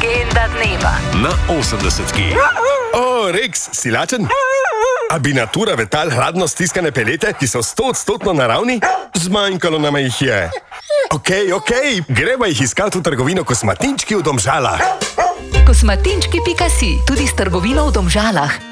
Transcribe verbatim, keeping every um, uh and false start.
Legenda dneva na osemdesetki. O, Rex, si lačen? A bi natura vetal hladno stiskane pelete, ki so stoodstotno naravni? Zmanjkalo nam jih je. Okej, okej, gremo jih iskati v trgovino Kosmatinčki v Domžalah. Kosmatinčki pika si, tudi s trgovino v Domžalah.